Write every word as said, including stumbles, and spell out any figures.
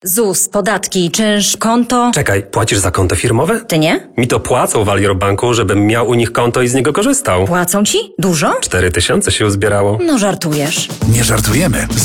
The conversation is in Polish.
ZUS, podatki, czynsz, konto. Czekaj, płacisz za konto firmowe? Ty nie? Mi to płacą w Alior Banku, żebym miał u nich konto i z niego korzystał. Płacą ci? Dużo? Cztery tysiące się uzbierało. No żartujesz. Nie żartujemy.